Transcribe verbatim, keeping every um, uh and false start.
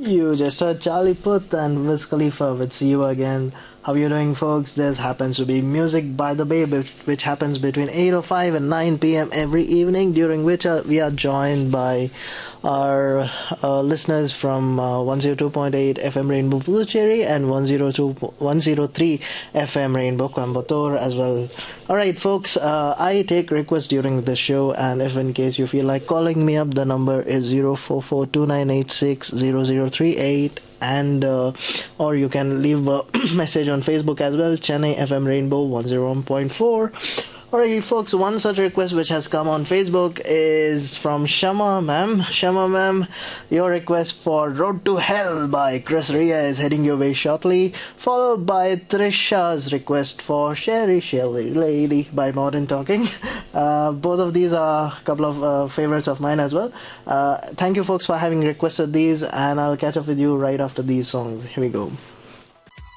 You just heard Charlie Puth and Wiz Khalifa with See You Again. How you doing, folks? This happens to be Music by the Bay, which, which happens between eight oh five and nine p m every evening, during which uh, we are joined by our uh, listeners from uh, one oh two point eight F M Rainbow Puducherry and one oh two, one oh three F M Rainbow Coimbatore as well. Alright, folks, uh, I take requests during the show, and if in case you feel like calling me up, the number is zero four four two nine eight six zero zero three eight, and uh, or you can leave a message on Facebook as well, Chennai F M Rainbow one oh one point four. Alright, folks, one such request which has come on Facebook is from Shama ma'am. Shama ma'am, your request for Road to Hell by Chris Ria is heading your way shortly, followed by Trisha's request for Sherry Shelly Lady by Modern Talking. Uh, both of these are a couple of uh, favorites of mine as well. Uh, thank you, folks, for having requested these, and I'll catch up with you right after these songs. Here we go.